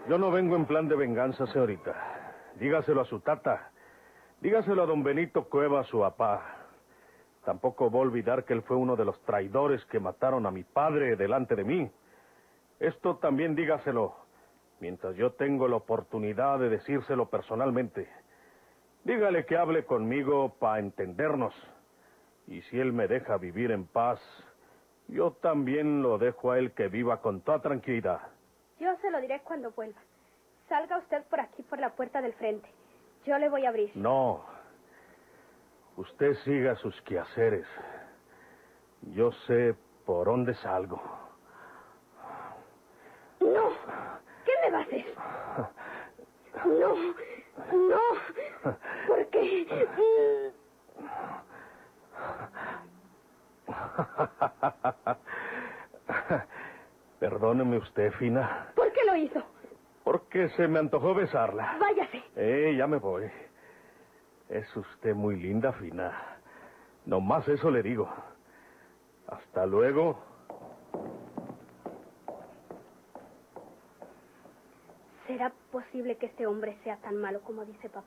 Yo no vengo en plan de venganza, señorita. Dígaselo a su tata. Dígaselo a don Benito Cuevas, su papá. Tampoco va a olvidar que él fue uno de los traidores que mataron a mi padre delante de mí. Esto también dígaselo, mientras yo tengo la oportunidad de decírselo personalmente. Dígale que hable conmigo para entendernos. Y si él me deja vivir en paz, yo también lo dejo a él que viva con toda tranquilidad. Yo se lo diré cuando vuelva. Salga usted por aquí, por la puerta del frente. Yo le voy a abrir. No. Usted siga sus quehaceres. Yo sé por dónde salgo. No. ¿Qué me va a hacer? No. No. ¿Por qué? Perdóneme usted, Fina. ¿Por qué lo hizo? Porque se me antojó besarla. Váyase. Ya me voy. Es usted muy linda, Fina. Nomás eso le digo. Hasta luego. ¿Será posible que este hombre sea tan malo como dice papá?